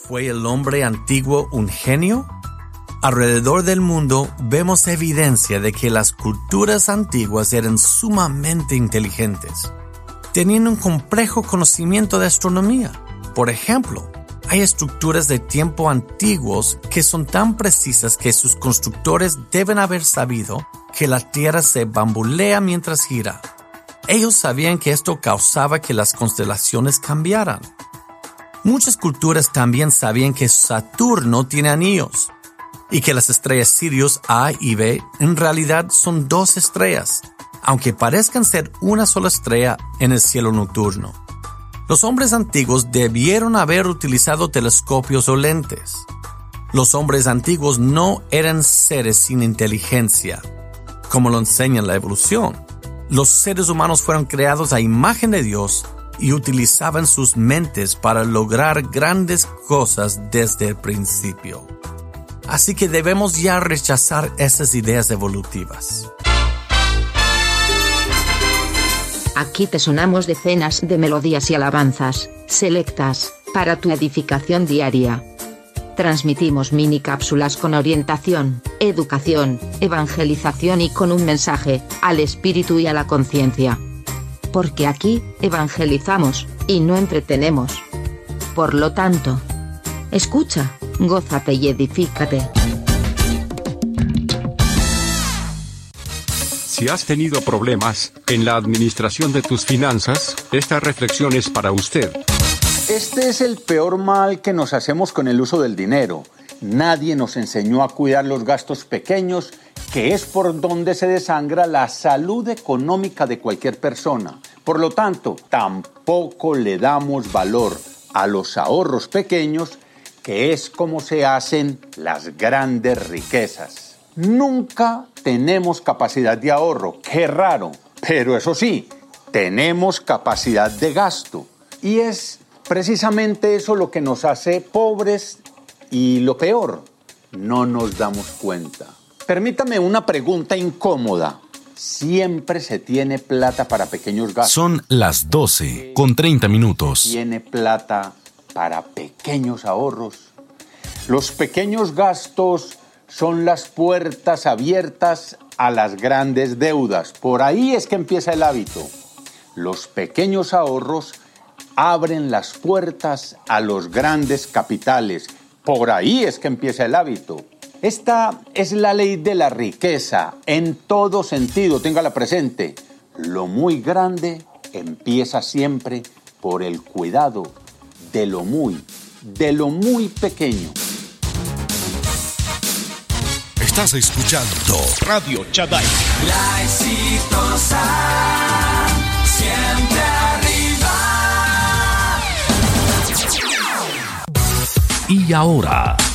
¿Fue el hombre antiguo un genio? Alrededor del mundo vemos evidencia de que las culturas antiguas eran sumamente inteligentes. Tenían un complejo conocimiento de astronomía. Por ejemplo, hay estructuras de tiempo antiguos que son tan precisas que sus constructores deben haber sabido que la Tierra se bambolea mientras gira. Ellos sabían que esto causaba que las constelaciones cambiaran. Muchas culturas también sabían que Saturno tiene anillos y que las estrellas Sirius A y B en realidad son dos estrellas, aunque parezcan ser una sola estrella en el cielo nocturno. Los hombres antiguos debieron haber utilizado telescopios o lentes. Los hombres antiguos no eran seres sin inteligencia, como lo enseña la evolución. Los seres humanos fueron creados a imagen de Dios y utilizaban sus mentes para lograr grandes cosas desde el principio. Así que debemos ya rechazar esas ideas evolutivas. Aquí te sonamos decenas de melodías y alabanzas, selectas, para tu edificación diaria. Transmitimos mini cápsulas con orientación, educación, evangelización y con un mensaje, al espíritu y a la conciencia. Porque aquí, evangelizamos, y no entretenemos. Por lo tanto, escucha, gózate y edifícate. Si has tenido problemas en la administración de tus finanzas, esta reflexión es para usted. Este es el peor mal que nos hacemos con el uso del dinero. Nadie nos enseñó a cuidar los gastos pequeños, que es por donde se desangra la salud económica de cualquier persona. Por lo tanto, tampoco le damos valor a los ahorros pequeños, que es como se hacen las grandes riquezas. Nunca tenemos capacidad de ahorro, qué raro, pero eso sí, tenemos capacidad de gasto. Y es precisamente eso lo que nos hace pobres y lo peor, no nos damos cuenta. Permítame una pregunta incómoda. ¿Siempre se tiene plata para pequeños gastos? Son las 12:30. ¿Tiene plata para pequeños ahorros? Los pequeños gastos son las puertas abiertas a las grandes deudas. Por ahí es que empieza el hábito. Los pequeños ahorros abren las puertas a los grandes capitales. Por ahí es que empieza el hábito. Esta es la ley de la riqueza en todo sentido, téngala presente. Lo muy grande empieza siempre por el cuidado de lo muy pequeño. Estás escuchando Radio Chaday. La exitosa, siempre arriba. Y ahora,